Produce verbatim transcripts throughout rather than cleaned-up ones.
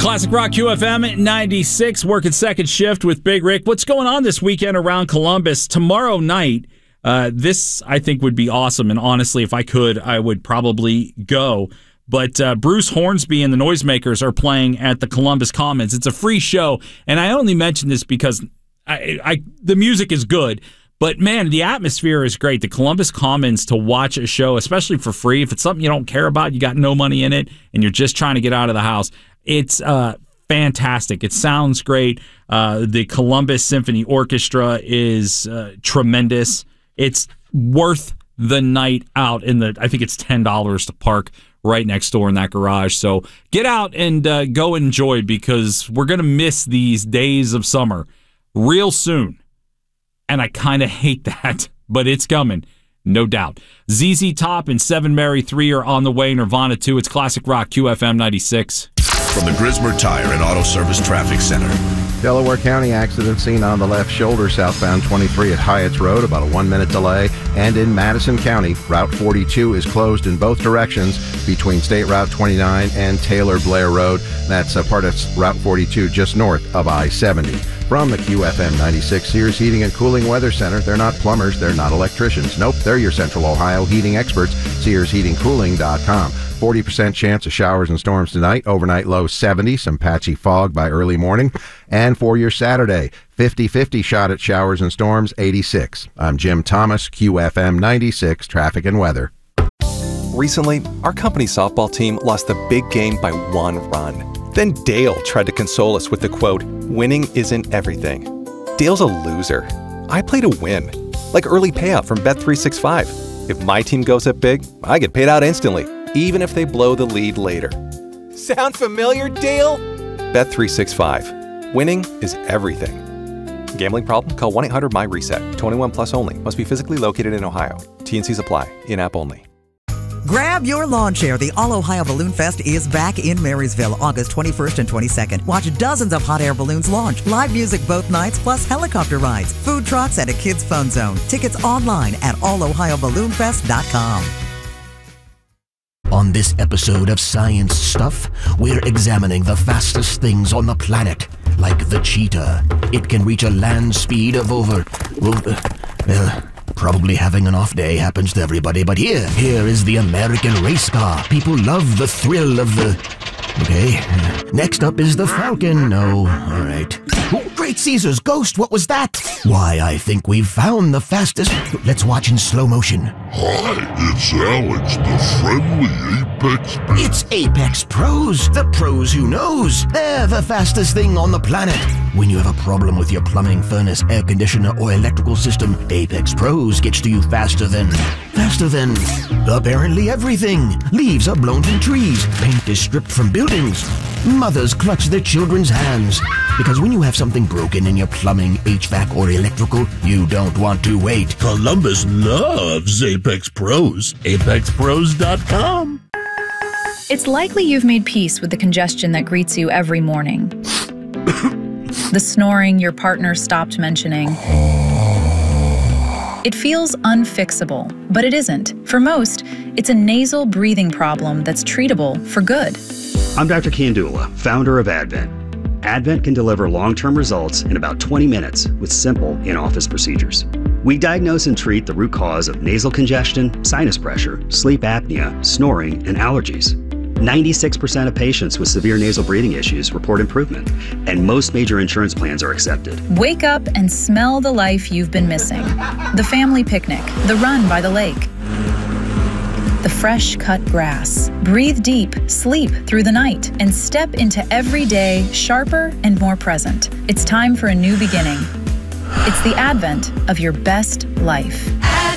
Classic Rock Q F M ninety-six, working second shift with Big Rick. What's going on this weekend around Columbus? Tomorrow night, uh, this I think would be awesome, and honestly, if I could, I would probably go. But uh, Bruce Hornsby and the Noisemakers are playing at the Columbus Commons. It's a free show, and I only mention this because I, I the music is good, but man, the atmosphere is great. The Columbus Commons, to watch a show, especially for free, if it's something you don't care about, you got no money in it, and you're just trying to get out of the house, it's uh, fantastic. It sounds great. Uh, the Columbus Symphony Orchestra is uh, tremendous. It's worth the night out. In the I think it's ten dollars to park right next door in that garage. So get out and uh, go enjoy, because we're going to miss these days of summer real soon. And I kind of hate that, but it's coming, no doubt. Z Z Top and Seven Mary three are on the way. Nirvana two. It's Classic Rock Q F M ninety-six. From the Grismer Tire and Auto Service Traffic Center. Delaware County accident seen on the left shoulder southbound twenty-three at Hyatt's Road, about a one-minute delay. And in Madison County, Route forty-two is closed in both directions between State Route twenty-nine and Taylor-Blair Road. That's a part of Route forty-two just north of I seventy. From the Q F M ninety-six Sears Heating and Cooling Weather Center, they're not plumbers, they're not electricians. Nope, they're your Central Ohio heating experts. Sears Heating Cooling dot com. forty percent chance of showers and storms tonight. Overnight low seventy, some patchy fog by early morning. And for your Saturday, fifty-fifty shot at showers and storms, eighty-six. I'm Jim Thomas, Q F M ninety-six Traffic and Weather. Recently, our company softball team lost the big game by one run. Then Dale tried to console us with the quote, "Winning isn't everything." Dale's a loser. I play to win. Like early payout from Bet three sixty-five. If my team goes up big, I get paid out instantly, even if they blow the lead later. Sound familiar, Dale? Bet three sixty-five. Winning is everything. Gambling problem? Call one eight hundred M Y reset. twenty-one plus only. Must be physically located in Ohio. T and Cs apply. In-app only. Grab your lawn chair. The All-Ohio Balloon Fest is back in Marysville, August twenty-first and twenty-second. Watch dozens of hot air balloons launch, live music both nights, plus helicopter rides, food trucks, and a kids' fun zone. Tickets online at all ohio balloon fest dot com. On this episode of Science Stuff, we're examining the fastest things on the planet, like the cheetah. It can reach a land speed of over, over well, probably having an off day happens to everybody, but here, here is the American race car. People love the thrill of the... Okay. Next up is the Falcon. No, all right. Oh, Great Caesar's ghost, what was that? Why, I think we've found the fastest... Let's watch in slow motion. Hi, it's Alex, the friendly Apex Pro. It's Apex Pros, the pros who knows. They're the fastest thing on the planet. When you have a problem with your plumbing, furnace, air conditioner, or electrical system, Apex Pros gets to you faster than... Faster than... apparently everything. Leaves are blown from trees. Paint is stripped from buildings. Mothers clutch their children's hands. Because when you have something broken in your plumbing, H V A C, or electrical, you don't want to wait. Columbus loves Apex Pros. Apex Pros dot com. It's likely you've made peace with the congestion that greets you every morning. The snoring your partner stopped mentioning. It feels unfixable, but it isn't. For most, it's a nasal breathing problem that's treatable for good. I'm Doctor Kandula, founder of Advent. Advent can deliver long-term results in about twenty minutes with simple in-office procedures. We diagnose and treat the root cause of nasal congestion, sinus pressure, sleep apnea, snoring, and allergies. ninety-six percent of patients with severe nasal breathing issues report improvement, and most major insurance plans are accepted. Wake up and smell the life you've been missing. The family picnic, the run by the lake, the fresh cut grass. Breathe deep, sleep through the night, and step into every day sharper and more present. It's time for a new beginning. It's the advent of your best life.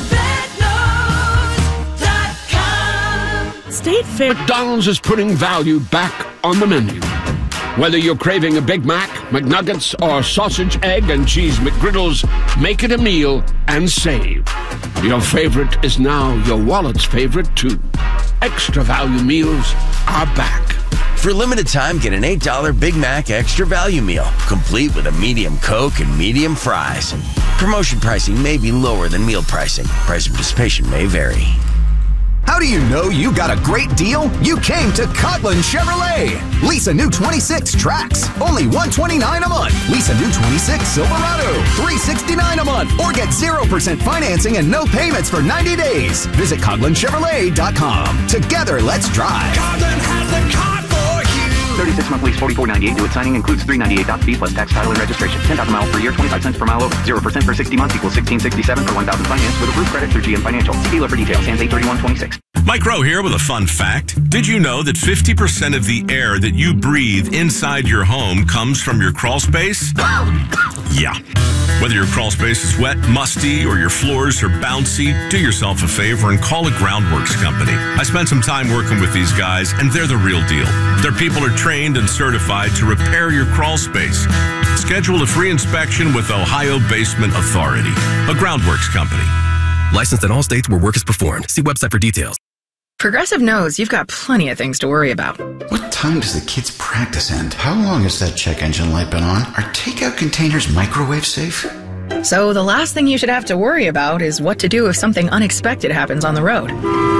State Fair. McDonald's is putting value back on the menu. Whether you're craving a Big Mac, McNuggets, or sausage, egg, and cheese McGriddles, make it a meal and save. Your favorite is now your wallet's favorite, too. Extra value meals are back. For a limited time, get an eight dollar Big Mac Extra Value Meal, complete with a medium Coke and medium fries. Promotion pricing may be lower than meal pricing. Price of participation may vary. How do you know you got a great deal? You came to Coghlan Chevrolet. Lease a new twenty-six Trax, only one hundred twenty-nine dollars a month. Lease a new twenty-six Silverado, three hundred sixty-nine dollars a month. Or get zero percent financing and no payments for ninety days. Visit Coghlan Chevrolet dot com. Together, let's drive. Coghlan has the car for you. thirty-six month lease, forty-four ninety-eight. Due at signing includes three hundred ninety-eight dollars fee plus tax, title, and registration. ten thousand miles per year, twenty-five cents per mile over. zero percent for sixty months equals sixteen sixty-seven for one thousand finance with approved credit through G M Financial. See dealer for details. Hands eight thirty-one twenty-six. Mike Rowe here with a fun fact. Did you know that fifty percent of the air that you breathe inside your home comes from your crawl space? Yeah. Whether your crawl space is wet, musty, or your floors are bouncy, do yourself a favor and call a Groundworks company. I spent some time working with these guys, and they're the real deal. Their people are trained and certified to repair your crawl space. Schedule a free inspection with Ohio Basement Authority, a Groundworks company. Licensed in all states where work is performed. See website for details. Progressive knows you've got plenty of things to worry about. What time does the kids' practice end? How long has that check engine light been on? Are takeout containers microwave safe? So the last thing you should have to worry about is what to do if something unexpected happens on the road.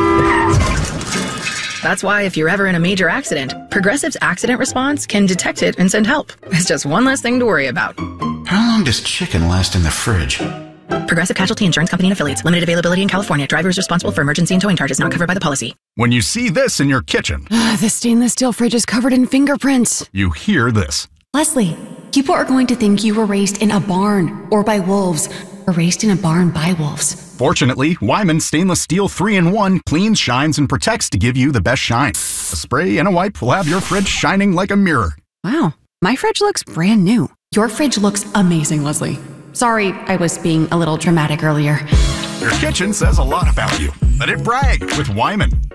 That's why if you're ever in a major accident, Progressive's accident response can detect it and send help. It's just one less thing to worry about. How long does chicken last in the fridge? Progressive Casualty Insurance Company and Affiliates. Limited availability in California. Driver is responsible for emergency and towing charges not covered by the policy. When you see this in your kitchen, the stainless steel fridge is covered in fingerprints. You hear this. Leslie, people are going to think you were raised in a barn or by wolves or raised in a barn by wolves. Fortunately, Wyman Stainless Steel three in one cleans, shines, and protects to give you the best shine. A spray and a wipe will have your fridge shining like a mirror. Wow, my fridge looks brand new. Your fridge looks amazing, Leslie. Sorry, I was being a little dramatic earlier. Your kitchen says a lot about you. Let it brag with Wyman.